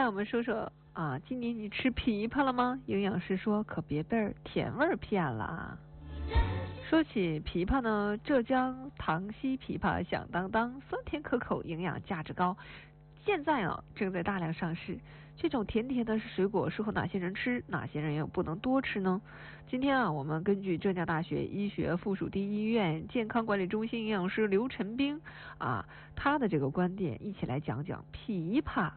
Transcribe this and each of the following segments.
来我们说说啊，今年你吃枇杷了吗？营养师说可别被甜味骗了啊。说起枇杷呢，浙江塘溪枇杷响当当，酸甜可口，营养价值高。现在正在大量上市。这种甜甜的水果适合哪些人吃？哪些人又不能多吃呢？今天我们根据浙江大学医学附属第一医院健康管理中心营养师刘晨兵他的这个观点，一起来讲讲枇杷。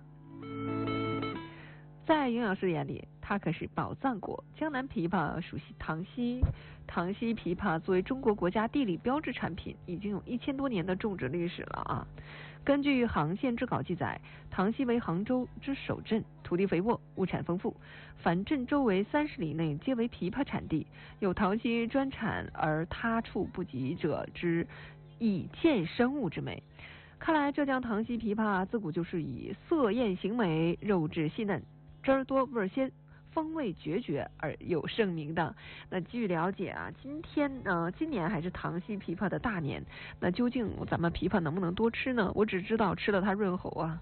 在营养师眼里，它可是宝藏果。江南枇杷属系塘溪枇杷作为中国国家地理标志产品，已经有1000多年的种植历史了啊。根据杭县志稿记载，塘溪为杭州之首镇，土地肥沃，物产丰富，凡镇周围30里内皆为枇杷产地，有塘溪专产而他处不及者之以见生物之美。看来浙江塘溪枇杷自古就是以色艳形美、肉质细嫩、汁儿多味鲜、风味决绝而有盛名的。那据了解今年还是塘溪枇杷的大年。那究竟咱们枇杷能不能多吃呢？我只知道吃了它润喉啊。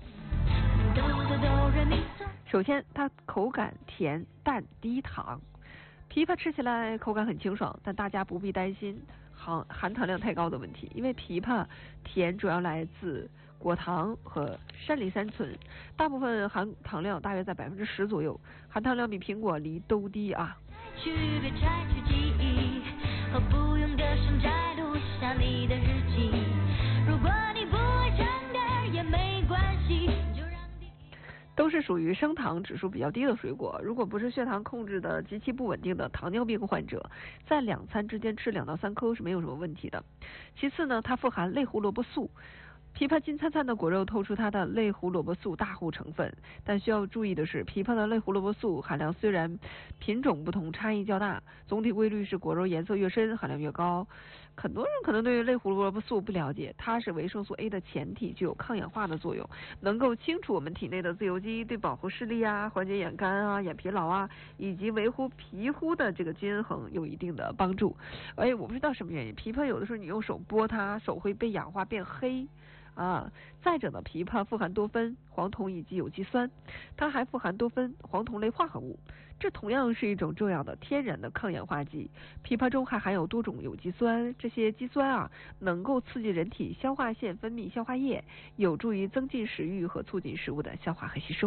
首先，它口感甜淡低糖。枇杷吃起来口感很清爽，但大家不必担心含糖量太高的问题，因为枇杷甜主要来自果糖和山梨山醇，大部分含糖量大约在10%左右，含糖量比苹果、梨都低啊。别拆去记忆和不用的山寨录下你的日记，如果你不爱唱歌也没关系，都是属于升糖指数比较低的水果。如果不是血糖控制的极其不稳定的糖尿病患者，在2餐之间吃2到3颗是没有什么问题的。其次呢，它富含类胡萝卜素。枇杷金灿灿的果肉透出它的类胡萝卜素大户成分，但需要注意的是，枇杷的类胡萝卜素含量虽然品种不同差异较大，总体规律是果肉颜色越深含量越高。很多人可能对类胡萝卜素不了解，它是维生素 A 的前体，具有抗氧化的作用，能够清除我们体内的自由基，对保护视力缓解眼干眼疲劳以及维护皮肤的这个均衡有一定的帮助。我不知道什么原因，枇杷有的时候你用手剥它，手会被氧化变黑再者呢，枇杷富含多酚、黄酮以及有机酸，它还富含多酚、黄酮类化合物，这同样是一种重要的天然的抗氧化剂。枇杷中还含有多种有机酸，这些基酸能够刺激人体消化腺分泌消化液，有助于增进食欲和促进食物的消化和吸收。